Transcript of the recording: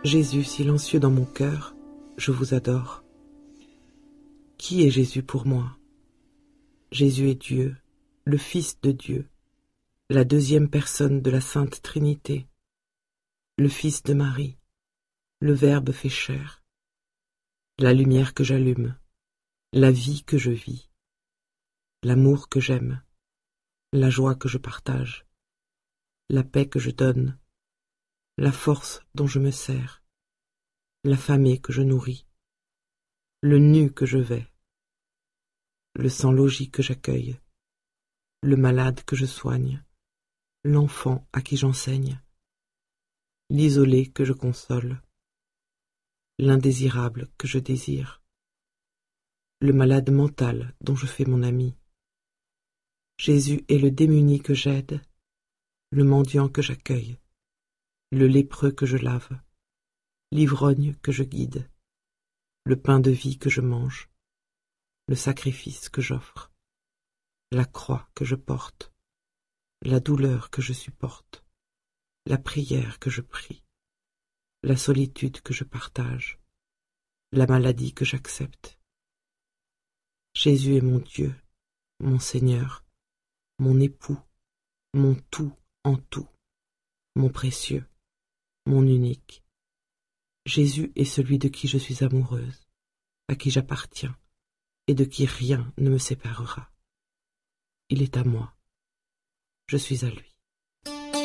Jésus silencieux dans mon cœur, je vous adore. Qui est Jésus pour moi? Jésus est Dieu, le Fils de Dieu, la deuxième personne de la Sainte Trinité, le Fils de Marie, le Verbe fait chair, la lumière que j'allume, la vie que je vis, l'amour que j'aime, la joie que je partage, la paix que je donne, la force dont je me sers, l'affamé que je nourris, le nu que je vais, le sans-logis que j'accueille, le malade que je soigne, l'enfant à qui j'enseigne, l'isolé que je console, l'indésirable que je désire, le malade mental dont je fais mon ami. Jésus est le démuni que j'aide, le mendiant que j'accueille, le lépreux que je lave, l'ivrogne que je guide, le pain de vie que je mange, le sacrifice que j'offre, la croix que je porte, la douleur que je supporte, la prière que je prie, la solitude que je partage, la maladie que j'accepte. Jésus est mon Dieu, mon Seigneur, mon époux, mon tout en tout, mon précieux, mon unique. Jésus est celui de qui je suis amoureuse, à qui j'appartiens, et de qui rien ne me séparera. Il est à moi, je suis à lui.